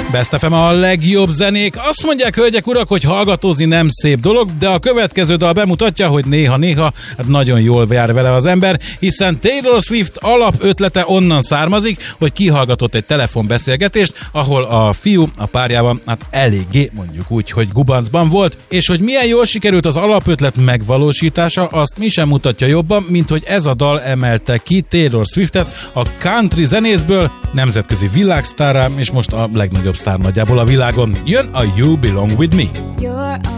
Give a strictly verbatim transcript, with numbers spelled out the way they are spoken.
Best ef em a legjobb zenék. Azt mondják, hölgyek, urak, hogy hallgatózni nem szép dolog, de a következő dal bemutatja, hogy néha-néha hát nagyon jól jár vele az ember, hiszen Taylor Swift alapötlete onnan származik, hogy kihallgatott egy telefonbeszélgetést, ahol a fiú a párjában hát eléggé, mondjuk úgy, hogy gubancban volt, és hogy milyen jól sikerült az alapötlet megvalósítása, azt mi sem mutatja jobban, mint hogy ez a dal emelte ki Taylor Swiftet a country zenészből nemzetközi világsztárrá, és most a legnagyobb sztár nagyjából a világon. Jön a You Belong With Me.